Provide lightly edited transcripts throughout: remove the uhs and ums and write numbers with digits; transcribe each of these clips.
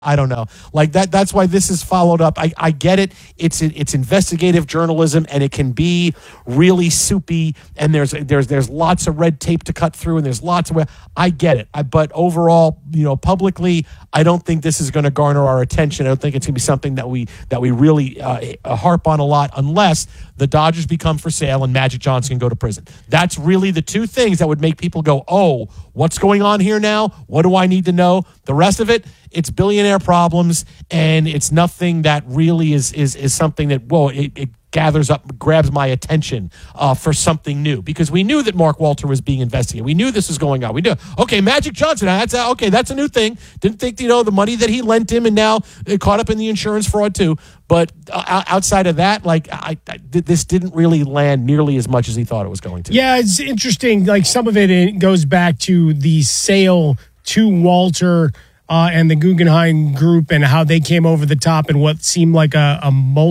I don't know. Like that's why this is followed up. I get it. It's investigative journalism, and it can be really soupy, and there's lots of red tape to cut through, and there's lots of. I get it. But overall, publicly, I don't think this is going to garner our attention. I don't think it's going to be something that we really harp on a lot, unless the Dodgers become for sale and Magic Johnson can go to prison. That's really the two things that would make people go, "Oh, what's going on here now? What do I need to know?" The rest of it, it's billionaire problems, and it's nothing that really is something that, it grabs my attention for something new, because we knew that Mark Walter was being investigated. We knew this was going on. We knew, okay, Magic Johnson, that's a new thing. Didn't think, the money that he lent him, and now caught up in the insurance fraud too. But outside of that, this didn't really land nearly as much as he thought it was going to. Yeah, it's interesting. Like, some of it goes back to the sale to Walter and the Guggenheim Group, and how they came over the top and what seemed like a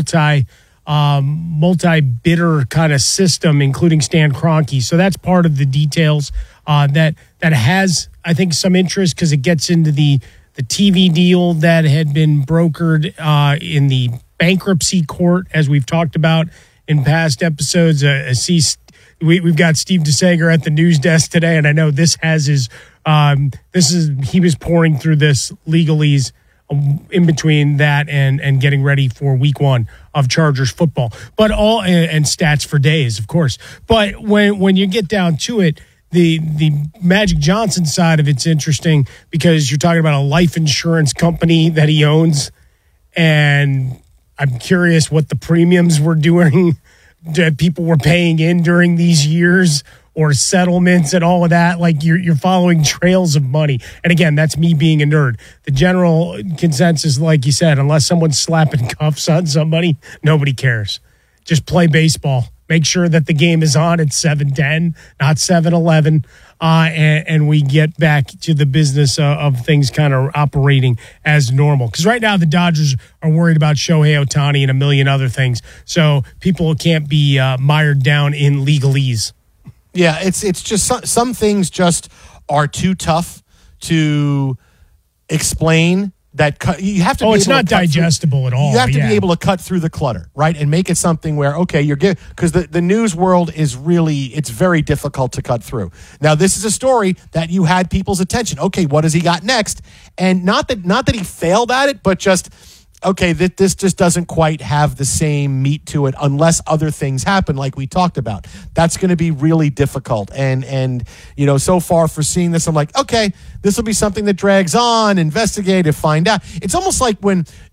multi-bidder kind of system, including Stan Kroenke. So that's part of the details that has, I think, some interest, because it gets into the TV deal that had been brokered in the bankruptcy court, as we've talked about in past episodes. We've got Steve DeSager at the news desk today, and I know this has his. He was pouring through this legalese in between that and getting ready for week 1 of Chargers football, but and stats for days, of course. But when you get down to it, the Magic Johnson side of it's interesting, because you're talking about a life insurance company that he owns, and I'm curious what the premiums were doing that people were paying in during these years, or settlements and all of that. Like, you're following trails of money. And again, that's me being a nerd. The general consensus, like you said, unless someone's slapping cuffs on somebody, nobody cares. Just play baseball. Make sure that the game is on at 7:10, not 7:11, and we get back to the business of things kind of operating as normal. Because right now the Dodgers are worried about Shohei Ohtani and a million other things, so people can't be mired down in legalese. Yeah, it's just some things just are too tough to explain. That you have to. It's not digestible at all. You have to be able to cut through the clutter, right, and make it something where, okay, you're good, because the news world is it's very difficult to cut through. Now, this is a story that you had people's attention. Okay, what has he got next? And not that he failed at it, but just, okay, this just doesn't quite have the same meat to it unless other things happen, like we talked about. That's going to be really difficult. And so far for seeing this, I'm like, okay, this will be something that drags on, investigative, find out. It's almost like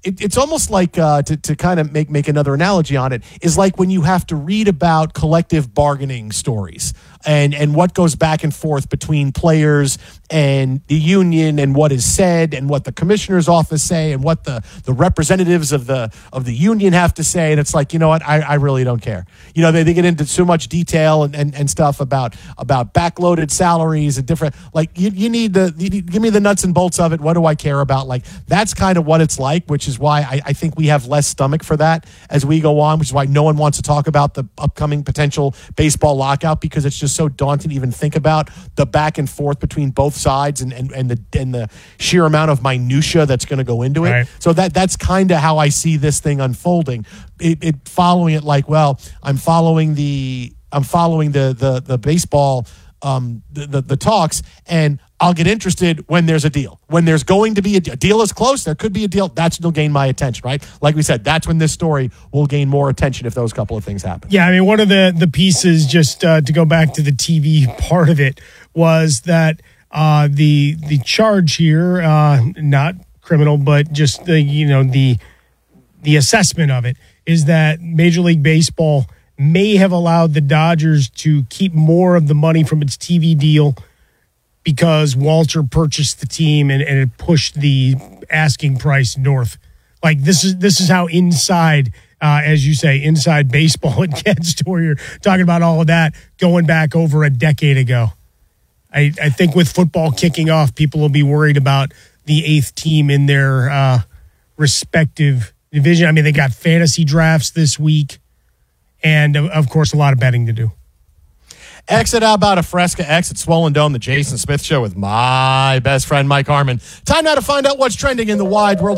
to kind of make another analogy on it, is like when you have to read about collective bargaining stories and what goes back and forth between players and the union, and what is said, and what the commissioner's office say, and what the representatives of the union have to say. And it's like, you know what, I really don't care. They get into so much detail and stuff about backloaded salaries and different, like, you need give me the nuts and bolts of it. What do I care about? Like, that's kind of what it's like, which is why I think we have less stomach for that as we go on, which is why no one wants to talk about the upcoming potential baseball lockout, because it's just so daunting to even think about the back and forth between both sides and the sheer amount of minutia that's going to go into it. Right. So that's kind of how I see this thing unfolding. It following it like, well, I'm following the baseball, the talks, and I'll get interested when there's a deal. When there's going to be a deal is close, there could be a deal. That's will gain my attention, right? Like we said, that's when this story will gain more attention if those couple of things happen. Yeah, I mean, one of the pieces, just to go back to the TV part of it, was that the charge here, not criminal, but just the assessment of it, is that Major League Baseball may have allowed the Dodgers to keep more of the money from its TV deal because Walter purchased the team and it pushed the asking price north. Like, this is how inside, as you say, inside baseball it gets, to where you're talking about all of that going back over a decade ago. I think with football kicking off, people will be worried about the 8th team in their respective division. I mean, they got fantasy drafts this week, and of course, a lot of betting to do. Exit out about a Fresca, exit Swollen Dome, the Jason Smith Show with my best friend, Mike Harmon. Time now to find out what's trending in the wide world